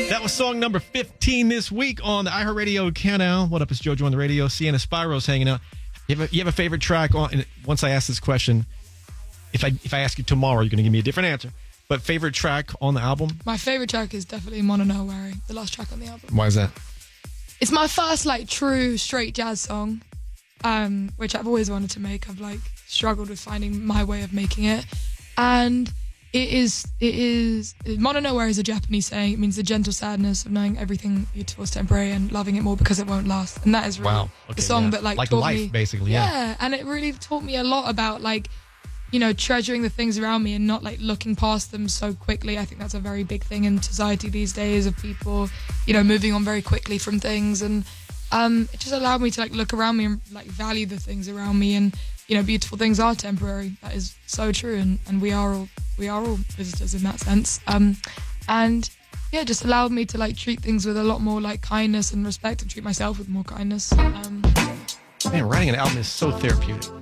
That was song number 15 this week on the iHeartRadio countdown. What up, it's JoJo on the radio. Sienna Spiro's hanging out. You have a favorite track on? And once I ask this question, if I ask you tomorrow, you're going to give me a different answer. But favorite track on the album? My favorite track is definitely Mono No Worry, the last track on the album. Why is that? It's my first true straight jazz song, which I've always wanted to make. I've struggled with finding my way of making it, and it is Mono No Worry is a Japanese saying. It means the gentle sadness of knowing everything beautiful is temporary and loving it more because it won't last. And that is really the song that taught life, me, basically. Yeah, and it really taught me a lot about treasuring the things around me and not looking past them so quickly. I think that's a very big thing in society these days of people, moving on very quickly from things. And it just allowed me to look around me and value the things around me. And, beautiful things are temporary. That is so true. And we are all visitors in that sense. And yeah, just allowed me to treat things with a lot more kindness and respect and treat myself with more kindness. Man, writing an album is so therapeutic.